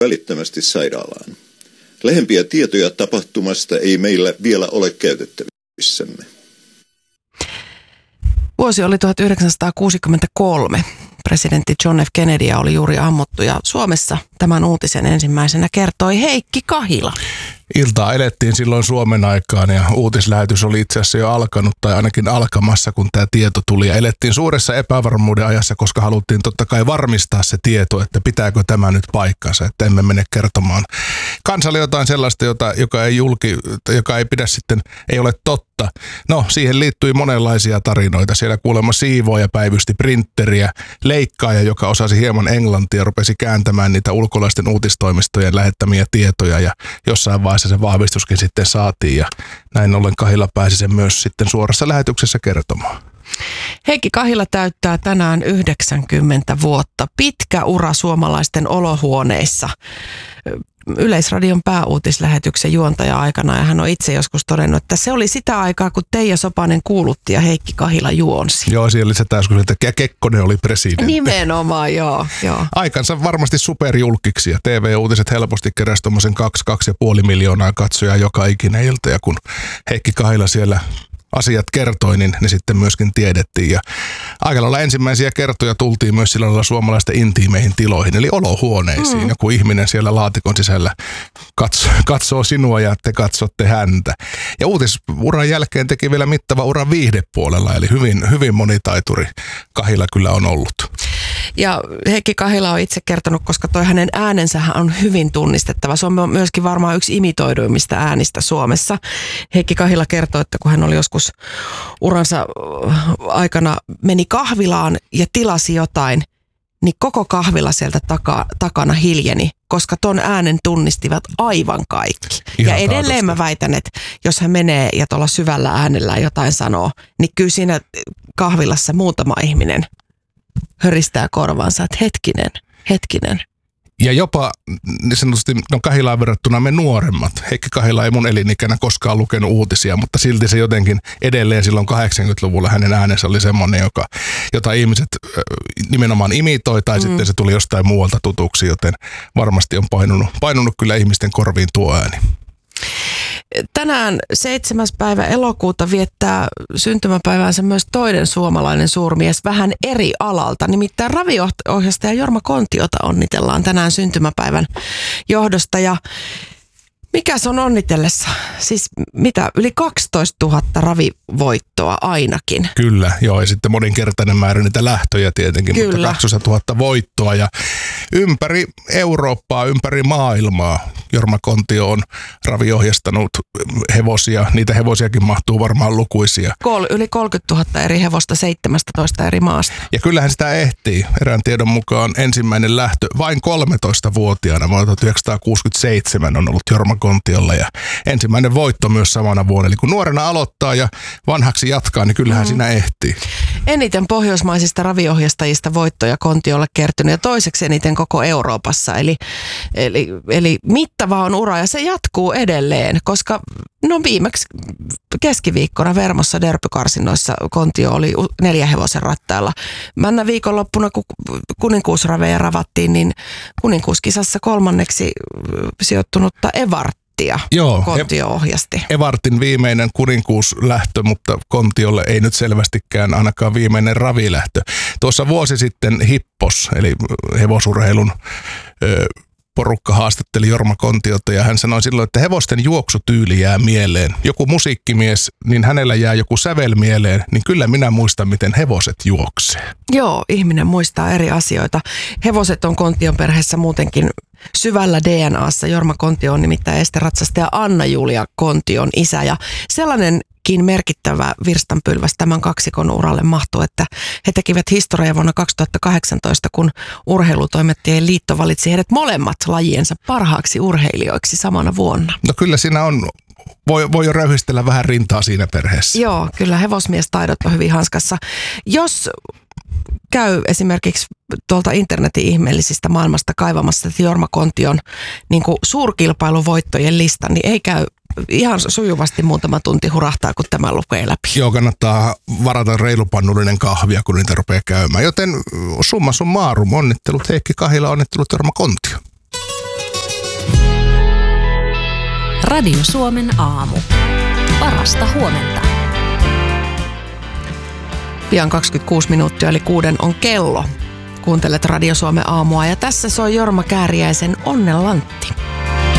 välittömästi sairaalaan. Lähempiä tietoja tapahtumasta ei meillä vielä ole käytettävissämme. Vuosi oli 1963. Presidentti John F. Kennedya oli juuri ammuttu ja Suomessa tämän uutisen ensimmäisenä kertoi Heikki Kahila. Iltaa elettiin silloin Suomen aikaan ja uutislähetys oli itse asiassa jo alkanut tai ainakin alkamassa, kun tämä tieto tuli. Ja elettiin suuressa epävarmuuden ajassa, koska haluttiin totta kai varmistaa se tieto, että pitääkö tämä nyt paikkansa, että emme mene kertomaan kansalle jotain sellaista, joka ei pidä sitten, ei ole totta. No, siihen liittyi monenlaisia tarinoita. Siellä kuulemma siivooja päivysti printeriä, leikkaaja, joka osasi hieman englantia, rupesi kääntämään niitä ulkolaisten uutistoimistojen lähettämiä tietoja ja jossain vaiheessa se vahvistuskin sitten saatiin ja näin ollen Kahila pääsi sen myös sitten suorassa lähetyksessä kertomaan. Heikki Kahila täyttää tänään 90 vuotta. Pitkä ura suomalaisten olohuoneissa. Yleisradion pääuutislähetyksen juontaja-aikana ja hän on itse joskus todennut, että se oli sitä aikaa, kun Teija Sopanen kuulutti ja Heikki Kahila juonsi. Joo, siellä lisätään joskus, että Kekkonen oli presidentti. Nimenomaan, joo. Aikansa varmasti superjulkiksi ja TV-uutiset helposti keräsi tuommoisen 2,5 miljoonaa katsojaa joka ikinen ilta ja kun Heikki Kahila siellä asiat kertoi, niin ne sitten myöskin tiedettiin. Ja aika lailla ensimmäisiä kertoja tultiin myös sillä lailla suomalaisten intiimeihin tiloihin, eli olohuoneisiin. Joku ihminen siellä laatikon sisällä katsoo sinua ja te katsotte häntä. Ja uutisuran jälkeen teki vielä mittava uran viihdepuolella, eli hyvin monitaituri Kahila kyllä on ollut. Ja Heikki Kahila on itse kertonut, koska toi hänen äänensähän on hyvin tunnistettava. Se on myöskin varmaan yksi imitoiduimmista äänistä Suomessa. Heikki Kahila kertoi, että kun hän oli joskus uransa aikana meni kahvilaan ja tilasi jotain, niin koko kahvila sieltä takana hiljeni, koska ton äänen tunnistivat aivan kaikki. Ihan ja edelleen taadosta. Mä väitän, että jos hän menee ja tuolla syvällä äänellä jotain sanoo, niin kyllä siinä kahvilassa muutama ihminen höristää korvansa, että hetkinen. Ja jopa niin sanotusti Kahilaan verrattuna me nuoremmat. Heikki Kahila ei mun elinikänä koskaan lukenut uutisia, mutta silti se jotenkin edelleen silloin 80-luvulla hänen äänensä oli semmoinen, jota ihmiset nimenomaan imitoi tai sitten se tuli jostain muualta tutuksi, joten varmasti on painunut kyllä ihmisten korviin tuo ääni. Tänään 7. päivä elokuuta viettää syntymäpäiväänsä myös toinen suomalainen suurmies vähän eri alalta. Nimittäin raviohjastaja Jorma Kontiota onnitellaan tänään syntymäpäivän johdosta. Ja mikäs on onnitellessa? Siis mitä? Yli 12 000 ravivoittoa ainakin. Kyllä, joo. Ja sitten moninkertainen määrä niitä lähtöjä tietenkin. Kyllä. Mutta 12 000 voittoa ja ympäri Eurooppaa, ympäri maailmaa. Jorma Kontio on raviohjastanut hevosia. Niitä hevosiakin mahtuu varmaan lukuisia. Yli 30 000 eri hevosta 17 eri maasta. Ja kyllähän sitä ehtii. Erään tiedon mukaan ensimmäinen lähtö vain 13-vuotiaana vuonna 1967 on ollut Jorma Kontiolla ja ensimmäinen voitto myös samana vuonna. Eli kun nuorena aloittaa ja vanhaksi jatkaa, niin kyllähän siinä ehtii. Eniten pohjoismaisista raviohjastajista voittoja Kontiolle kertynyt ja toiseksi eniten koko Euroopassa. Eli mittava on ura ja se jatkuu edelleen, koska viimeksi keskiviikkona Vermossa derbykarsinoissa Kontio oli 4 hevosen rattailla. Männä viikonloppuna, kun kuninkuusraveja ravattiin, niin kuninkuuskisassa 3. sijoittunutta Evarttia Kontio ohjasti. Evartin viimeinen kuninkuuslähtö, mutta Kontiolle ei nyt selvästikään ainakaan viimeinen ravilähtö. Tuossa vuosi sitten Hippos, eli hevosurheilun porukka haastatteli Jorma Kontiota ja hän sanoi silloin, että hevosten juoksutyyli jää mieleen. Joku musiikkimies, niin hänellä jää joku sävel mieleen, niin kyllä minä muistan, miten hevoset juoksee. Joo, ihminen muistaa eri asioita. Hevoset on Kontion perheessä muutenkin syvällä DNAssa. Jorma Kontio on nimittäin esteratsastaja Anna-Julia Kontion isä ja sellainenkin merkittävä virstanpylväs tämän kaksikon uralle mahtuu, että he tekivät historiaa vuonna 2018, kun Urheilutoimittajien liitto valitsi heidät molemmat lajiensa parhaaksi urheilijoiksi samana vuonna. No kyllä siinä on, voi jo röyhistellä vähän rintaa siinä perheessä. Joo, kyllä hevosmiestaidot on hyvin hanskassa. Jos käy esimerkiksi tuolta internetin ihmeellisistä maailmasta kaivamassa Jorma Kontion niin kuin suurkilpailuvoittojen lista, niin ei käy ihan sujuvasti muutama tunti hurahtaa, kun tämä lukee läpi. Joo, kannattaa varata reilupannullinen kahvia, kun niitä rupeaa käymään. Joten summa summarum, onnittelut Heikki Kahila, onnittelut Jorma Kontio. Radio Suomen aamu. Parasta huomenta. Pian 26 minuuttia eli 6 on kello. Kuuntelet Radio Suomen aamua ja tässä soi Jorma Kääriäisen Onnenlantti.